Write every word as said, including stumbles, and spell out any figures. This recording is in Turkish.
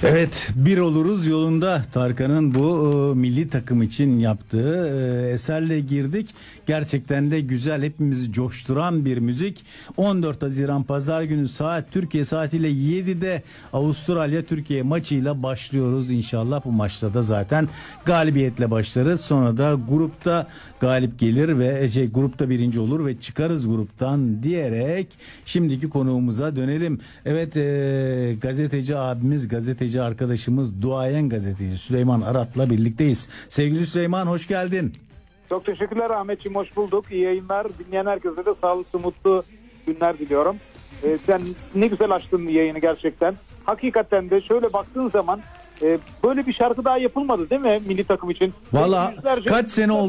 Evet, bir oluruz yolunda. Tarkan'ın bu e, milli takım için yaptığı e, eserle girdik. Gerçekten de güzel, hepimizi coşturan bir müzik. on dört Haziran Pazar günü saat Türkiye saatiyle yedide Avustralya Türkiye maçıyla başlıyoruz inşallah. Bu maçta da zaten galibiyetle başlarız. Sonra da grupta galip gelir ve şey grupta birinci olur ve çıkarız gruptan diyerek şimdiki konuğumuza dönelim. Evet, e, gazeteci abimiz, gazeteci arkadaşımız, duayen gazeteci Süleyman Arat'la birlikteyiz. Sevgili Süleyman, hoş geldin. Çok teşekkürler Ahmetciğim, hoş bulduk. İyi yayınlar. Dinleyen herkese de sağlıklı, mutlu günler diliyorum. Ee, sen ne güzel açtın yayını gerçekten. Hakikaten de şöyle baktığın zaman e, böyle bir şarkı daha yapılmadı değil mi milli takım için? Valla kaç sene oldu